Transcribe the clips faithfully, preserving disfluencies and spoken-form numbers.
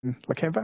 Lakemba?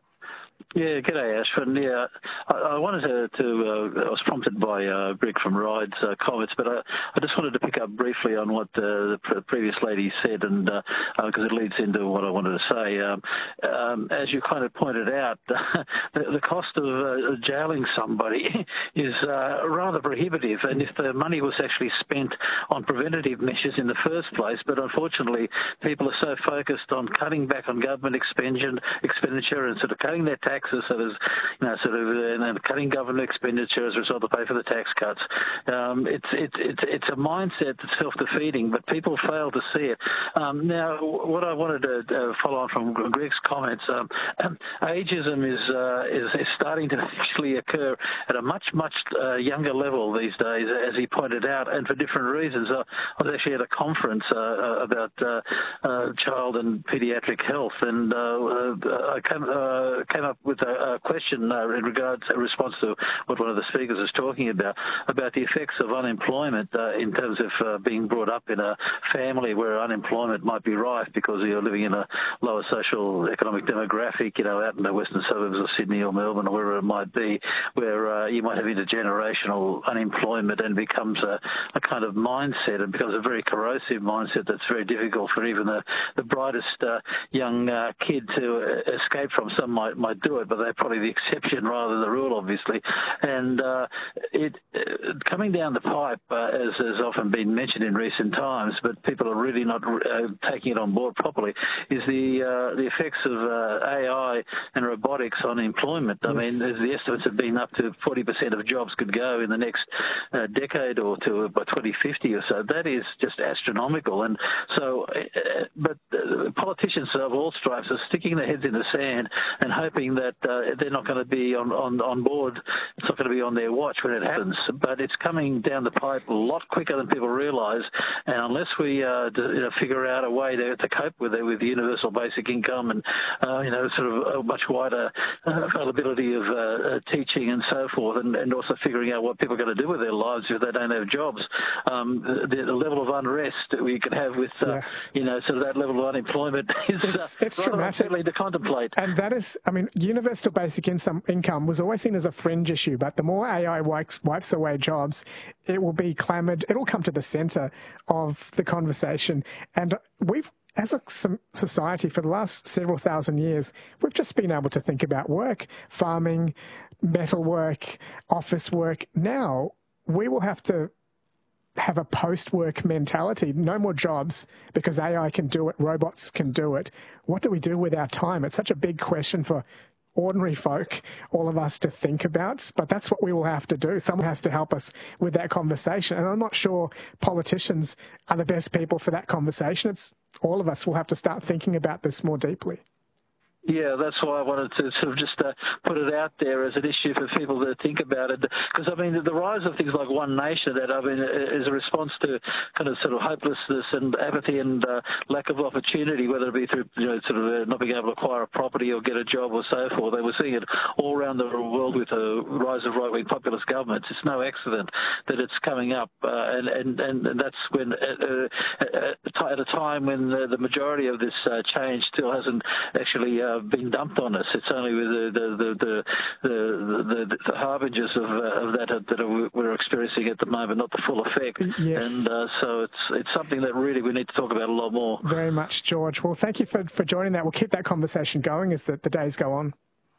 Yeah, g'day, Ashwin. Yeah, I, I wanted to, to uh, I was prompted by uh, Greg from Ride's uh, comments, but I, I just wanted to pick up briefly on what uh, the pre- previous lady said, and because uh, uh, it leads into what I wanted to say. Um, um, as you kind of pointed out, the, the cost of uh, jailing somebody is uh, rather prohibitive, and if the money was actually spent on preventative measures in the first place, but unfortunately people are so focused on cutting back on government expenditure, expenditure and sort of cutting their taxes, so there's, you know, sort of, and then cutting government expenditure as a result to pay for the tax cuts. Um, it's it's it's it's a mindset that's self-defeating, but people fail to see it. Um, now, what I wanted to uh, follow on from Greg's comments, um, um, ageism is, uh, is is starting to actually occur at a much much uh, younger level these days, as he pointed out, and for different reasons. Uh, I was actually at a conference uh, about uh, uh, child and paediatric health, and uh, uh, I came, uh, came up with a, a question uh, in regards, a response to what one of the speakers was talking about, about the effects of unemployment uh, in terms of uh, being brought up in a family where unemployment might be rife because you're living in a lower social economic demographic, you know, out in the western suburbs of Sydney or Melbourne or wherever it might be, where uh, you might have intergenerational unemployment and becomes a, a kind of mindset and becomes a very corrosive mindset that's very difficult for even the, the brightest uh, young uh, kid to uh, escape from. Some might, might do it, but they're probably the exception rather than the rule, obviously. And uh, it uh, coming down the pipe, uh, as has often been mentioned in recent times, but people are really not uh, taking it on board properly, is the uh, the effects of uh, A I and robotics on employment. I Yes. mean, there's the estimates have been up to forty percent of jobs could go in the next uh, decade or two by twenty fifty or so. That is just astronomical. And so, uh, but uh, politicians of all stripes are sticking their heads in the sand and hoping that uh, they're not going to be on, on, on board. It's not going to be on their watch when it happens. But it's coming down the pipe a lot quicker than people realise. And unless we uh, do, you know, figure out a way to, to cope with it, with universal basic income and uh, you know, sort of a much wider uh, availability of uh, uh, teaching and so forth, and, and also figuring out what people are going to do with their lives if they don't have jobs, um, the, the level of unrest that we can have with, uh, Yeah. you know, sort of that level of unemployment is It's, uh, it's rather dramatic. unsettling to contemplate. And that is, I mean, universal basic income, income was always seen as a fringe issue, but the more A I wipes, wipes away jobs, it will be clamoured, it'll come to the centre of the conversation. And we've, as a society, for the last several thousand years, we've just been able to think about work, farming, metal work, office work. Now we will have to have a post-work mentality. No more jobs because A I can do it, robots can do it. What do we do with our time? It's such a big question for ordinary folk, all of us to think about, but that's what we will have to do. Someone has to help us with that conversation. And I'm not sure politicians are the best people for that conversation. It's all of us will have to start thinking about this more deeply. Yeah, that's why I wanted to sort of just uh, put it out there as an issue for people to think about it. Because, I mean, the rise of things like One Nation, that, I mean, is a response to kind of sort of hopelessness and apathy and uh, lack of opportunity, whether it be through, you know, sort of uh, not being able to acquire a property or get a job or so forth. They were seeing it all around the world with the rise of right-wing populist governments. It's no accident that it's coming up. Uh, and, and, and that's when, uh, uh, at a time when the, the majority of this uh, change still hasn't actually uh, been dumped on us. It's only with the the the the, the, the, the harbingers of, uh, of that that we're experiencing at the moment, not the full effect. Yes. And uh, so it's it's something that really we need to talk about a lot more. Very much, George. Well, thank you for, for joining that. We'll keep that conversation going as the, the days go on.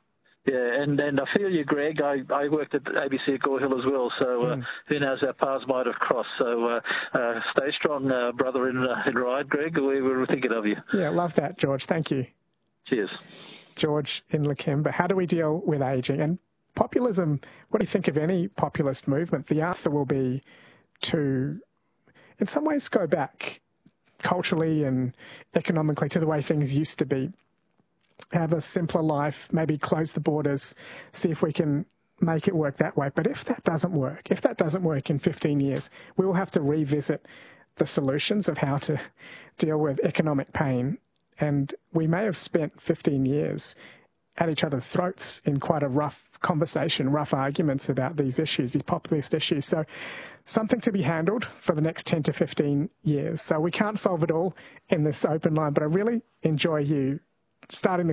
Yeah, and, and I feel you, Greg. I, I worked at A B C at Gore Hill as well, so uh, mm. who knows, our paths might have crossed. So uh, uh, stay strong, uh, brother in, uh, in Ride, Greg. We were thinking of you. Yeah, love that, George. Thank you. Cheers. George in Lakemba. How do we deal with ageing? And populism, what do you think of any populist movement? The answer will be to, in some ways, go back culturally and economically to the way things used to be. Have a simpler life, maybe close the borders, see if we can make it work that way. But if that doesn't work, if that doesn't work in fifteen years, we will have to revisit the solutions of how to deal with economic pain. And we may have spent fifteen years at each other's throats in quite a rough conversation, rough arguments about these issues, these populist issues. So something to be handled for the next ten to fifteen years. So we can't solve it all in this open line, but I really enjoy you starting the